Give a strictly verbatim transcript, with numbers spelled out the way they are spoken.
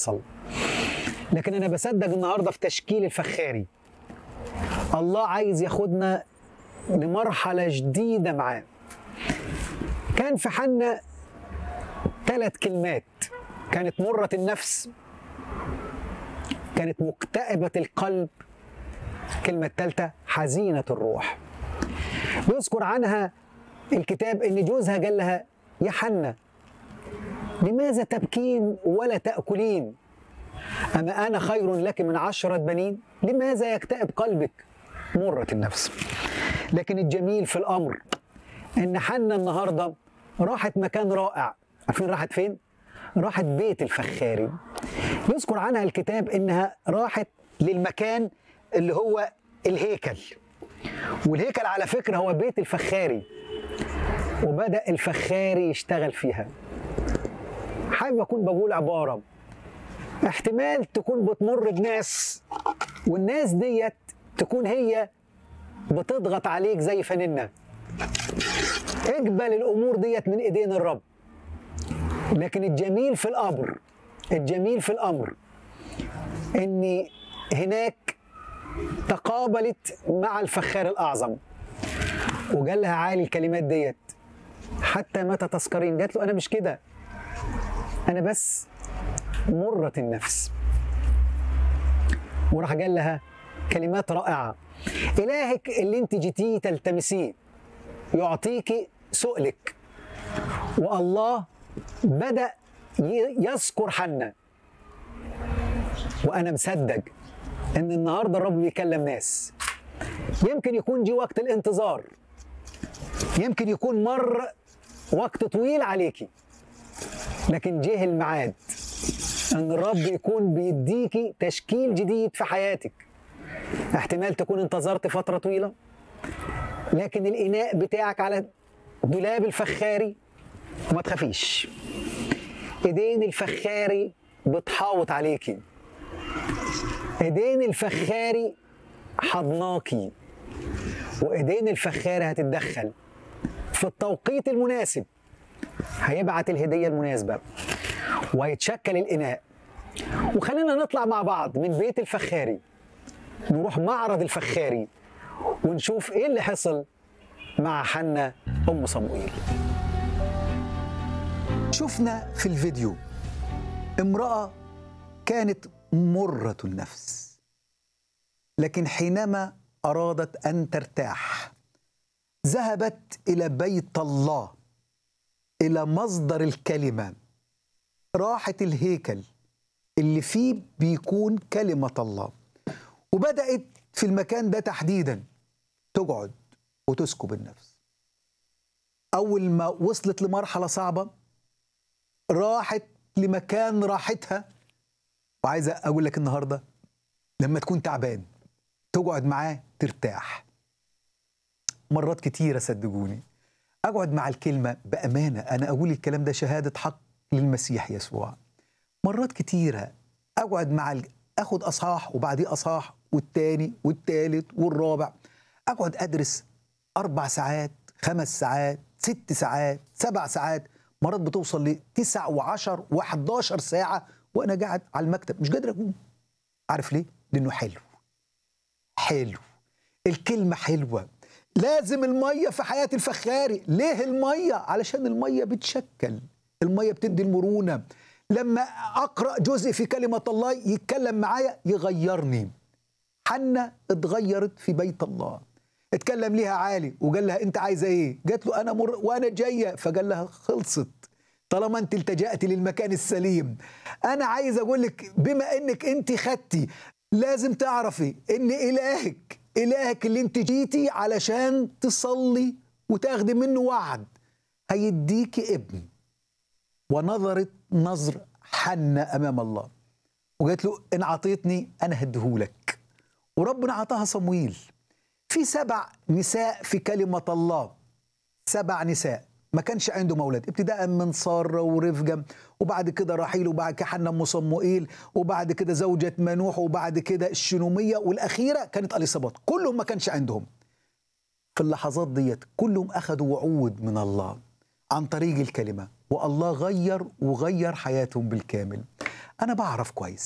حصل. لكن أنا بصدق النهاردة في تشكيل الفخاري الله عايز ياخدنا لمرحلة جديدة معاه. كان في حنا ثلاث كلمات، كانت مرة النفس، كانت مكتئبة القلب، الكلمة الثالثة حزينة الروح. بيذكر عنها الكتاب إن جوزها قال لها: يا حنا لماذا تبكين ولا تأكلين؟ أما أنا خير لك من عشرة بنين؟ لماذا يكتئب قلبك؟ مرة النفس. لكن الجميل في الأمر إن حنا النهاردة راحت مكان رائع. عارفين راحت فين؟ راحت بيت الفخاري. يذكر عنها الكتاب إنها راحت للمكان اللي هو الهيكل، والهيكل على فكرة هو بيت الفخاري، وبدأ الفخاري يشتغل فيها. حابب أكون بقول عبارة احتمال تكون بتمر بناس، والناس ديت تكون هي بتضغط عليك زي فانلة. اقبل الأمور ديت من إيدين الرب. لكن الجميل في الأمر الجميل في الأمر إن هناك تقابلت مع الفخار الأعظم وقال لها عالي الكلمات ديت: حتى متى تسكرين؟ قالت له: أنا مش كده، أنا بس مرة النفس. وراح قال لها كلمات رائعة: إلهك اللي أنت جيتيه تلتمسيه يعطيك سؤلك. والله بدأ يذكر حنا، وأنا مصدق إن النهاردة الرب بيكلم ناس. يمكن يكون جي وقت الانتظار، يمكن يكون مر وقت طويل عليكي، لكن جه الميعاد ان الرب يكون بيديكي تشكيل جديد في حياتك. احتمال تكون انتظرت فترة طويلة، لكن الإناء بتاعك على دولاب الفخاري، وما تخافيش، ايدين الفخاري بتحاوط عليكي، ايدين الفخاري حضناكي، وايدين الفخاري هتتدخل في التوقيت المناسب. هيبعت الهدية المناسبة وهيتشكل الإناء. وخلينا نطلع مع بعض من بيت الفخاري، نروح معرض الفخاري ونشوف إيه اللي حصل مع حنا أم صموئيل. شفنا في الفيديو امرأة كانت مرة النفس، لكن حينما أرادت أن ترتاح ذهبت إلى بيت الله، إلى مصدر الكلمة. راحت الهيكل اللي فيه بيكون كلمة الله، وبدأت في المكان ده تحديدا تقعد وتسكب النفس. أول ما وصلت لمرحلة صعبة راحت لمكان راحتها. وعايزة أقول لك النهاردة لما تكون تعبان تقعد معاه ترتاح. مرات كتيرة صدقوني أقعد مع الكلمة بأمانة، أنا أقول الكلام ده شهادة حق للمسيح يسوع. مرات كتيرة أقعد مع ال... أخد أصحاح وبعديه أصحاح والتاني والتالت والرابع، أقعد أدرس أربع ساعات، خمس ساعات، ست ساعات، سبع ساعات، مرات بتوصل لتسع وعشر وحداشر ساعة وأنا قاعد على المكتب مش قادر أقوم. عارف ليه؟ لأنه حلو حلو، الكلمة حلوة. لازم المية في حياة الفخاري. ليه المية؟ علشان المية بتشكل، المية بتدي المرونة. لما أقرأ جزء في كلمة الله يتكلم معايا يغيرني. حنا اتغيرت في بيت الله. اتكلم ليها عالي وقال لها أنت عايزة إيه؟ قالت له أنا مر وأنا جاية. فقال لها خلصت طالما أنت التجأت للمكان السليم. أنا عايز أقول لك بما أنك أنت خدتي، لازم تعرفي أن إلهك إلهك اللي أنت جيتي علشان تصلي وتاخدي منه وعد هيديكي ابن. ونظرت نظر حنا أمام الله وقالت له إن عطيتني أنا هديهولك. وربنا عطاها صمويل. في سبع نساء في كلمة الله، سبع نساء ما كانش عندهم أولاد، ابتداء من سارة ورفقة، وبعد كده راحيل، وبعد كده حنا أم صموئيل، وبعد كده زوجة منوح، وبعد كده الشنومية، والأخيرة كانت أليصابات. كلهم ما كانش عندهم. في اللحظات ديت كلهم أخذوا وعود من الله عن طريق الكلمة، والله غير وغير حياتهم بالكامل. أنا بعرف كويس